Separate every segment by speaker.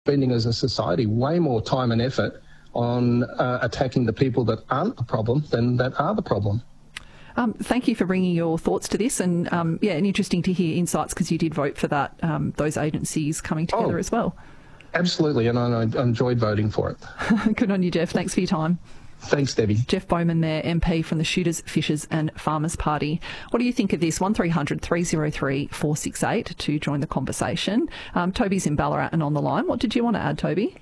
Speaker 1: spending as a society way more time and effort on attacking the people that aren't the problem than that are the problem.
Speaker 2: Thank you for bringing your thoughts to this, and and interesting to hear insights because you did vote for that, those agencies coming together as well.
Speaker 1: Absolutely, and I enjoyed voting for it.
Speaker 2: Good on you, Jeff. Thanks for your time.
Speaker 1: Thanks, Debbie.
Speaker 2: Jeff Bowman there, MP from the Shooters, Fishers and Farmers Party. What do you think of this? 1300 303 468 to join the conversation. Toby's in Ballarat and on the line. What did you want to add, Toby?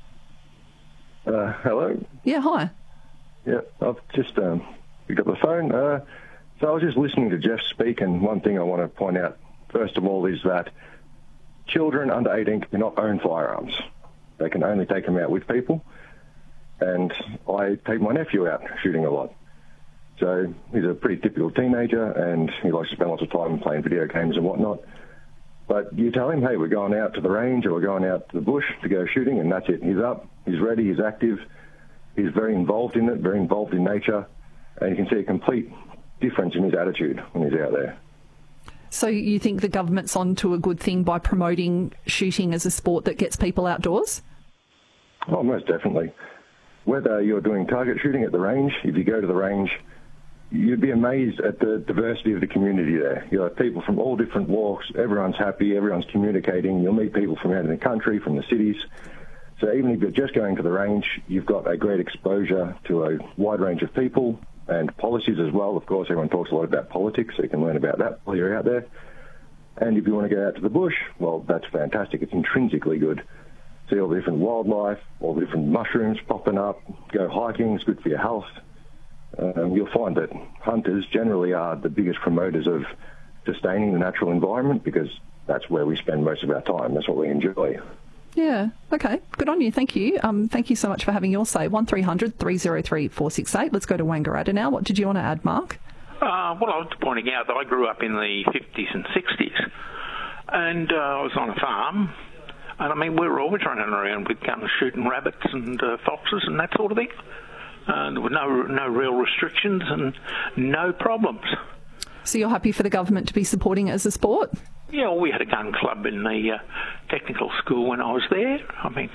Speaker 3: Hello.
Speaker 2: Yeah, hi.
Speaker 3: Yeah, I've just picked up the phone. So I was just listening to Jeff speak, and one thing I want to point out, first of all, is that children under 18 cannot own firearms. They can only take them out with people. And I take my nephew out shooting a lot. So he's a pretty typical teenager, and he likes to spend lots of time playing video games and whatnot. But you tell him, hey, we're going out to the range or we're going out to the bush to go shooting, and that's it. He's up, he's ready, he's active, he's very involved in it, very involved in nature, and you can see a complete difference in his attitude when he's out there.
Speaker 2: So you think the government's on to a good thing by promoting shooting as a sport that gets people outdoors?
Speaker 3: Oh, most definitely. Whether you're doing target shooting at the range, if you go to the range, you'd be amazed at the diversity of the community there. You have people from all different walks, everyone's happy, everyone's communicating. You'll meet people from out in the country, from the cities. So even if you're just going to the range, you've got a great exposure to a wide range of people and policies as well. Of course, everyone talks a lot about politics, so you can learn about that while you're out there. And if you want to go out to the bush, well, that's fantastic. It's intrinsically good. See all the different wildlife, all the different mushrooms popping up, go hiking, it's good for your health. You'll find that hunters generally are the biggest promoters of sustaining the natural environment because that's where we spend most of our time. That's what we enjoy.
Speaker 2: Yeah, okay. Good on you. Thank you. Thank you so much for having your say. 1300 303 468. Let's go to Wangaratta now. What did you want to add, Mark?
Speaker 4: Well, I was pointing out that I grew up in the 50s and 60s, and I was on a farm. And, I mean, we were always running around with guns shooting rabbits and foxes and that sort of thing. And there were no real restrictions and no problems.
Speaker 2: So you're happy for the government to be supporting it as a sport?
Speaker 4: Yeah, well, we had a gun club in the technical school when I was there. I mean,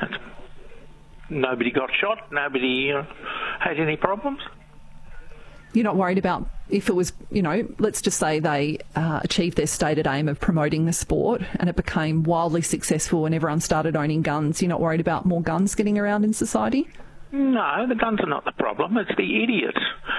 Speaker 4: nobody got shot. Nobody had any problems.
Speaker 2: You're not worried about if it was, let's just say they achieved their stated aim of promoting the sport and it became wildly successful and everyone started owning guns. You're not worried about more guns getting around in society?
Speaker 4: No, the guns are not the problem. It's the idiots.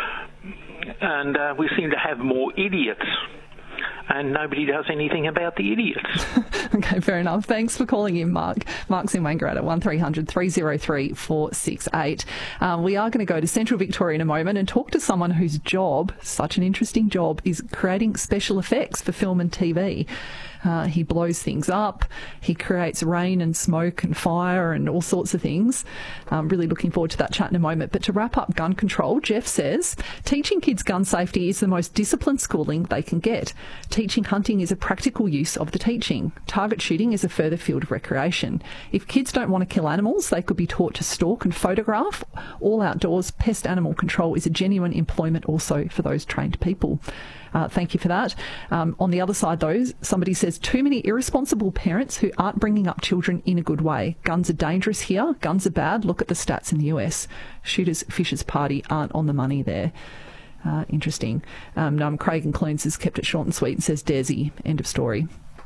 Speaker 4: And we seem to have more idiots. And nobody does anything about the idiots.
Speaker 2: Okay, fair enough. Thanks for calling in, Mark. Mark's in Wangaratta, 1300 303 468. We are going to go to Central Victoria in a moment and talk to someone whose job, such an interesting job, is creating special effects for film and TV. He blows things up. He creates rain and smoke and fire and all sorts of things. I'm really looking forward to that chat in a moment. But to wrap up gun control, Jeff says, teaching kids gun safety is the most disciplined schooling they can get. Teaching hunting is a practical use of the teaching. Target shooting is a further field of recreation. If kids don't want to kill animals, they could be taught to stalk and photograph. All outdoors pest animal control is a genuine employment also for those trained people. Thank you for that. On the other side, though, somebody says too many irresponsible parents who aren't bringing up children in a good way. Guns are dangerous here. Guns are bad. Look at the stats in the US. Shooters, Fishers Party aren't on the money there. Interesting. Craig and Clunes has kept it short and sweet and says Desi. End of story.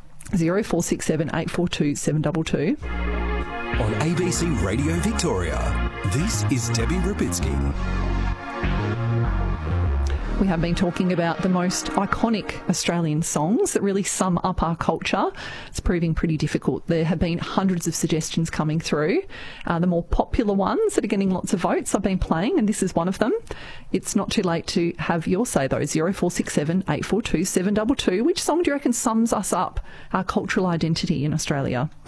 Speaker 2: 0467 842 722.
Speaker 5: On ABC Radio Victoria, this is Debbie Rapitsky.
Speaker 2: We have been talking about the most iconic Australian songs that really sum up our culture. It's proving pretty difficult. There have been hundreds of suggestions coming through. The more popular ones that are getting lots of votes I've been playing, and this is one of them. It's not too late to have your say, though. 0467 842 722. Which song do you reckon sums us up, our cultural identity in Australia?